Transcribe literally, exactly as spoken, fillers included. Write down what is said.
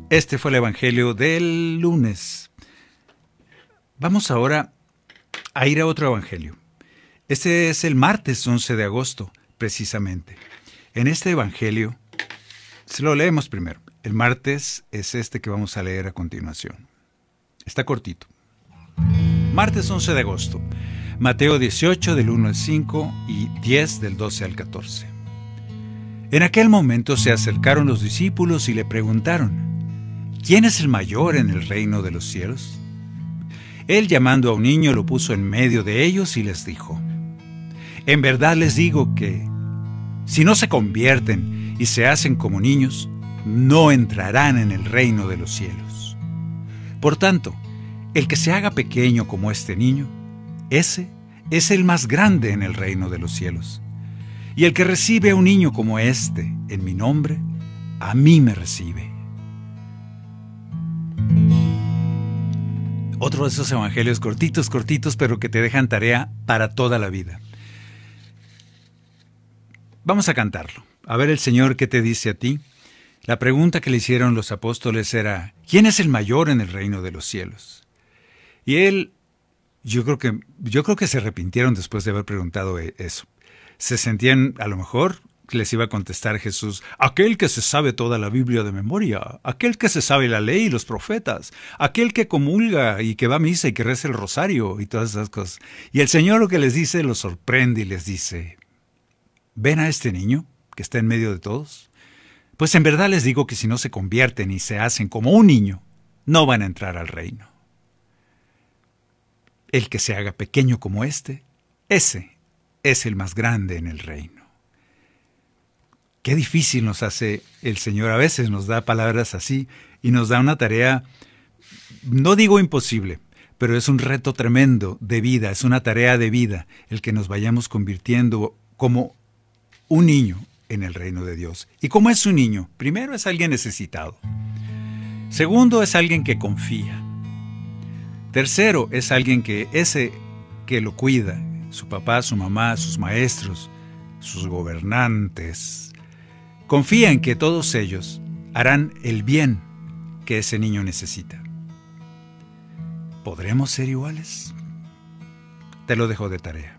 Este fue el Evangelio del lunes. Vamos ahora a ir a otro Evangelio. Este es el martes once de agosto, precisamente. En este Evangelio, se lo leemos primero. El martes es este que vamos a leer a continuación. Está cortito. Martes once de agosto. Mateo dieciocho del uno al cinco y diez del doce al catorce. En aquel momento se acercaron los discípulos y le preguntaron: ¿quién es el mayor en el reino de los cielos? Él, llamando a un niño, lo puso en medio de ellos y les dijo: en verdad les digo que, si no se convierten y se hacen como niños, no entrarán en el reino de los cielos. Por tanto, el que se haga pequeño como este niño, ese es el más grande en el reino de los cielos. Y el que recibe a un niño como este en mi nombre, a mí me recibe. Otro de esos evangelios cortitos, cortitos, pero que te dejan tarea para toda la vida. Vamos a cantarlo. A ver el Señor qué te dice a ti. La pregunta que le hicieron los apóstoles era: ¿quién es el mayor en el reino de los cielos? Y él, yo creo que, yo creo que se arrepintieron después de haber preguntado eso. Se sentían, a lo mejor, les iba a contestar Jesús: aquel que se sabe toda la Biblia de memoria, aquel que se sabe la ley y los profetas, aquel que comulga y que va a misa y que reza el rosario y todas esas cosas. Y el Señor lo que les dice los sorprende y les dice: ¿ven a este niño que está en medio de todos? Pues en verdad les digo que si no se convierten y se hacen como un niño, no van a entrar al reino. El que se haga pequeño como este, ese es el más grande en el reino. Qué difícil nos hace el Señor. A veces nos da palabras así y nos da una tarea, no digo imposible, pero es un reto tremendo de vida, es una tarea de vida el que nos vayamos convirtiendo como un niño en el reino de Dios. ¿Y cómo es un niño? Primero, es alguien necesitado. Segundo, es alguien que confía. Tercero, es alguien que ese que lo cuida, su papá, su mamá, sus maestros, sus gobernantes, confía en que todos ellos harán el bien que ese niño necesita. ¿Podremos ser iguales? Te lo dejo de tarea.